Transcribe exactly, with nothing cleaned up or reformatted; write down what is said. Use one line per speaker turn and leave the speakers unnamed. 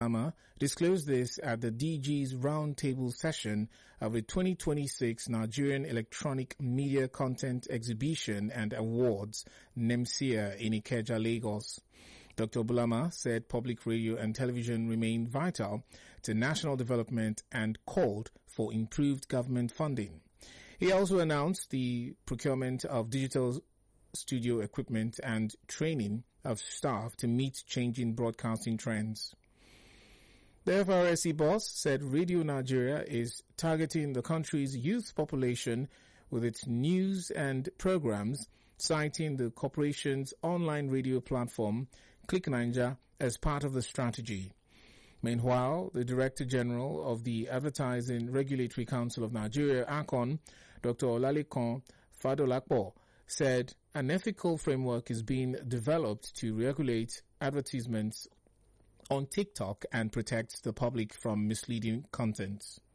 Bulama disclosed this at the D G's roundtable session of the twenty twenty-six Nigerian Electronic Media Content Exhibition and Awards, NEMSIA, in Ikeja, Lagos. Doctor Bulama said public radio and television remain vital to national development and called for improved government funding. He also announced the procurement of digital studio equipment and training of staff to meet changing broadcasting trends. The F R S C boss said Radio Nigeria is targeting the country's youth population with its news and programs, citing the corporation's online radio platform, Click Ninja, as part of the strategy. Meanwhile, the Director General of the Advertising Regulatory Council of Nigeria, A C O N, Doctor Olalekan Fadolapo, said an ethical framework is being developed to regulate advertisements on TikTok and protect the public from misleading content.